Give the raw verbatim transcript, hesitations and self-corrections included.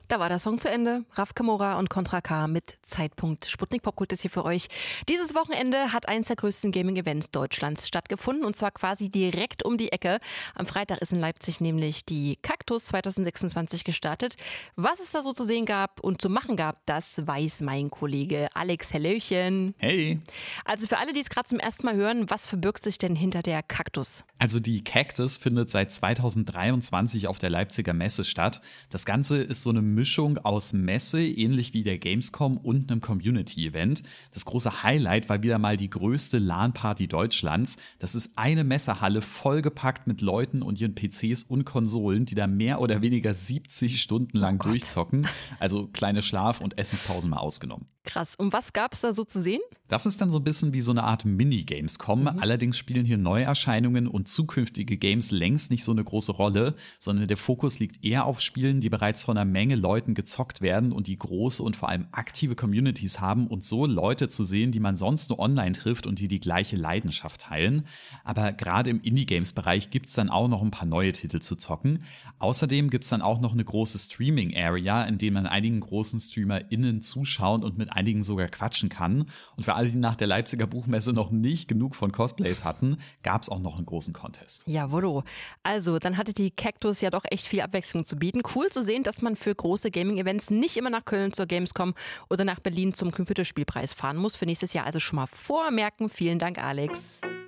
Da war der Song zu Ende. Raf Kamora und Contra K mit Zeitpunkt. Sputnik Popkult ist hier für euch. Dieses Wochenende hat eines der größten Gaming-Events Deutschlands stattgefunden und zwar quasi direkt um die Ecke. Am Freitag ist in Leipzig nämlich die Kaktus zwanzig sechsundzwanzig gestartet. Was es da so zu sehen gab und zu machen gab, das weiß mein Kollege Alex. Hallöchen. Hey. Also für alle, die es gerade zum ersten Mal hören, was verbirgt sich denn hinter der Kaktus? Also die Cactus findet seit zweitausenddreiundzwanzig auf der Leipziger Messe statt. Das Ganze ist so eine Mischung aus Messe, ähnlich wie der Gamescom, und einem Community-Event. Das große Highlight war wieder mal die größte LAN-Party Deutschlands. Das ist eine Messehalle vollgepackt mit Leuten und ihren P Cs und Konsolen, die da mehr oder weniger siebzig Stunden lang Oh durchzocken. Also kleine Schlaf- und Essenspausen mal ausgenommen. Krass. Und was gab es da so zu sehen? Das ist dann so ein bisschen wie so eine Art Mini-Gamescom. Mhm. Allerdings spielen hier Neuerscheinungen und zukünftige Games längst nicht so eine große Rolle, sondern der Fokus liegt eher auf Spielen, die bereits von einer Menge Leuten gezockt werden und die große und vor allem aktive Communities haben und so Leute zu sehen, die man sonst nur online trifft und die die gleiche Leidenschaft teilen. Aber gerade im Indie-Games-Bereich gibt es dann auch noch ein paar neue Titel zu zocken. Außerdem gibt es dann auch noch eine große Streaming-Area, in der man einigen großen StreamerInnen zuschauen und mit einigen sogar quatschen kann. Und für alle, die nach der Leipziger Buchmesse noch nicht genug von Cosplays hatten, gab es auch noch einen großen Contest. Jawollo. Also, dann hatte die Cactus ja doch echt viel Abwechslung zu bieten. Cool zu sehen, dass man für große Gaming-Events nicht immer nach Köln zur Gamescom oder nach Berlin zum Computerspielpreis fahren muss. Für nächstes Jahr also schon mal vormerken. Vielen Dank, Alex.